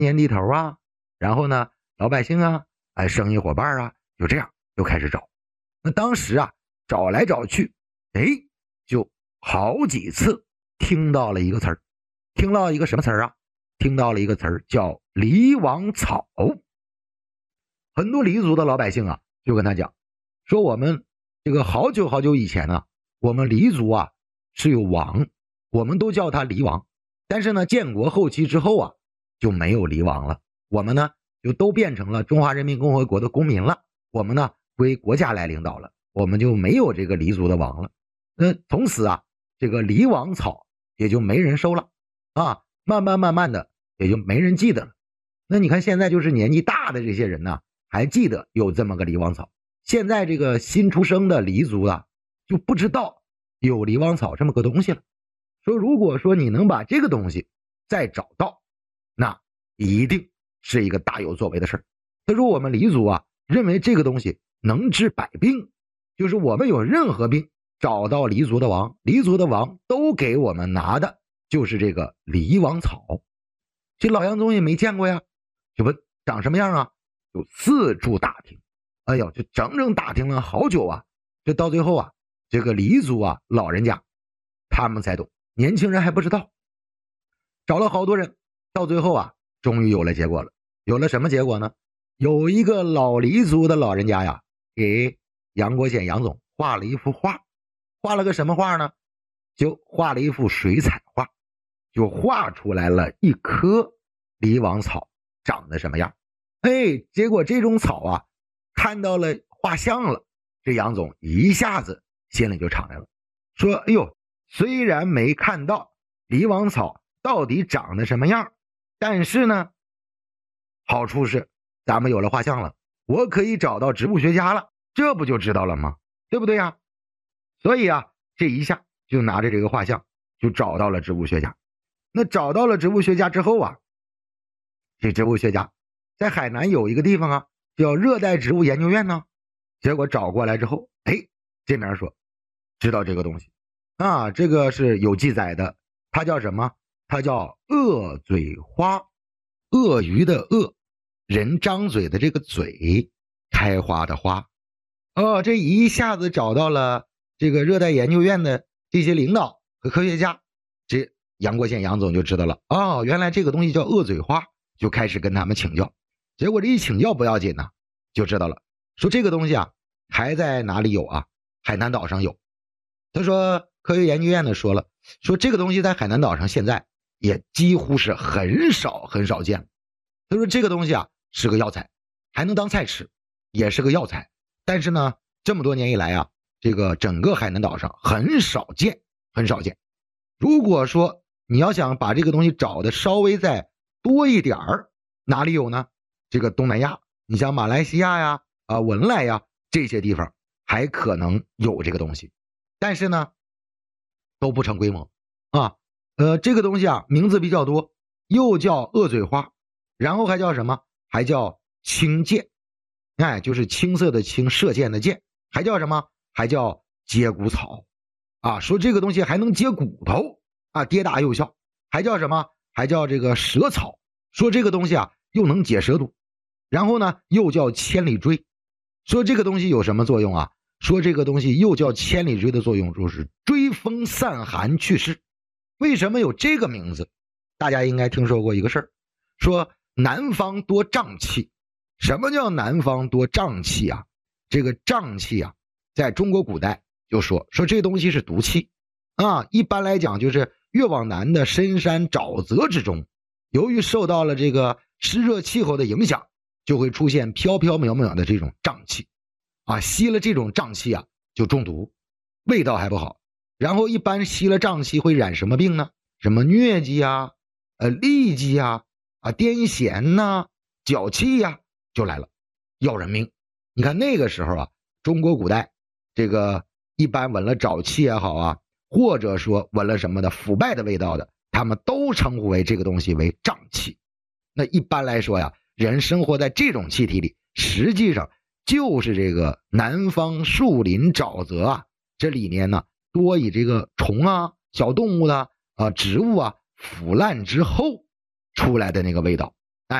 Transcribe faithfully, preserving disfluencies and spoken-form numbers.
年地头啊，然后呢，老百姓啊，哎，生意伙伴啊，就这样就开始找。那当时啊，找来找去，哎，就好几次听到了一个词儿，听到一个什么词儿啊？听到了一个词儿叫离王草。很多黎族的老百姓啊，就跟他讲说，我们这个好久好久以前呢，我们黎族啊是有王，我们都叫他黎王。但是呢，建国后期之后啊，就没有黎王了，我们呢就都变成了中华人民共和国的公民了，我们呢归国家来领导了，我们就没有这个黎族的王了。那从此啊，这个黎王草也就没人收了啊，慢慢慢慢的也就没人记得了。那你看现在就是年纪大的这些人呢，还记得有这么个黎王草，现在这个新出生的黎族啊，就不知道有黎王草这么个东西了。说如果说你能把这个东西再找到，那一定是一个大有作为的事儿。他说我们黎族啊，认为这个东西能治百病，就是我们有任何病找到黎族的王，黎族的王都给我们拿的就是这个黎王草。这老杨宗也没见过呀，就问长什么样啊，就四处打听，哎呦，就整整打听了好久啊，这到最后啊，这个黎族啊老人家他们才懂，年轻人还不知道。找了好多人，到最后啊，终于有了结果了。有了什么结果呢？有一个老黎族的老人家呀，给杨国显杨总画了一幅画。画了个什么画呢？就画了一幅水彩画，就画出来了一棵黎王草长得什么样。哎，结果这种草啊，看到了画像了，这杨总一下子心里就敞亮了，说哎呦，虽然没看到黎王草到底长得什么样，但是呢，好处是咱们有了画像了，我可以找到植物学家了，这不就知道了吗？对不对呀？所以啊，这一下就拿着这个画像就找到了植物学家。那找到了植物学家之后啊，这植物学家在海南有一个地方啊，叫热带植物研究院呢。结果找过来之后，哎，这面说知道这个东西啊，这个是有记载的，它叫什么？它叫鳄嘴花，鳄鱼的鳄，人张嘴的这个嘴，开花的花。哦，这一下子找到了这个热带研究院的这些领导和科学家，这杨国显杨总就知道了，哦，原来这个东西叫鳄嘴花，就开始跟他们请教。结果这一请教不要紧呢，就知道了，说这个东西啊还在哪里有啊？海南岛上有。他说科学研究院呢说了，说这个东西在海南岛上现在也几乎是很少很少见。他说这个东西啊是个药材，还能当菜吃，也是个药材，但是呢这么多年以来啊，这个整个海南岛上很少见很少见。如果说你要想把这个东西找的稍微再多一点儿，哪里有呢？这个东南亚，你像马来西亚呀、啊文莱呀这些地方还可能有这个东西，但是呢都不成规模啊。呃，这个东西啊名字比较多，又叫鳄嘴花，然后还叫什么？还叫青箭，哎，就是青色的青，射箭的箭，还叫什么？还叫接骨草啊。说这个东西还能接骨头啊，跌打有效。还叫什么？还叫这个蛇草，说这个东西啊又能解蛇毒。然后呢又叫千里锥，说这个东西有什么作用啊？说这个东西又叫千里锥的作用，就是追风散寒祛湿。为什么有这个名字？大家应该听说过一个事儿，说南方多瘴气。什么叫南方多瘴气啊？这个瘴气啊在中国古代就说说这东西是毒气啊。一般来讲就是越往南的深山沼泽之中，由于受到了这个湿热气候的影响，就会出现飘飘渺渺的这种瘴气啊，吸了这种瘴气啊就中毒，味道还不好。然后一般吸了瘴气会染什么病呢？什么疟疾啊、呃痢疾啊、啊癫痫呐、脚气呀、啊、就来了，要人命。你看那个时候啊，中国古代这个一般闻了沼气也好啊，或者说闻了什么的腐败的味道的，他们都称呼为这个东西为瘴气。那一般来说呀，人生活在这种气体里，实际上就是这个南方树林沼泽啊，这里面呢多以这个虫啊、小动物的啊、植物啊腐烂之后出来的那个味道